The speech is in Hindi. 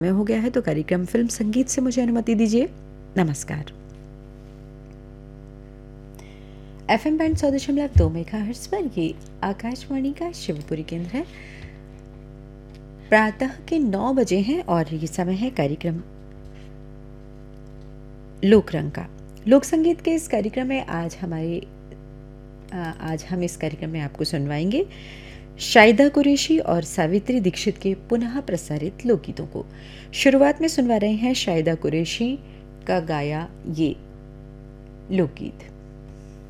में हो गया है तो कार्यक्रम फिल्म संगीत से मुझे अनुमति दीजिए। नमस्कार। एफएम बैंड 100.2 मेगाहर्ट्ज पर ये आकाशवाणी का शिवपुरी केंद्र है। प्रातः के 9 बजे हैं और ये समय है कार्यक्रम लोकरंग का। लोक संगीत के इस कार्यक्रम में आज हम इस कार्यक्रम में आपको सुनवाएंगे शाहिदा कुरैशी और सावित्री दीक्षित के पुनः प्रसारित लोकगीतों को। शुरुआत में सुनवा रहे हैं शाहिदा कुरैशी का गाया ये लोकगीत।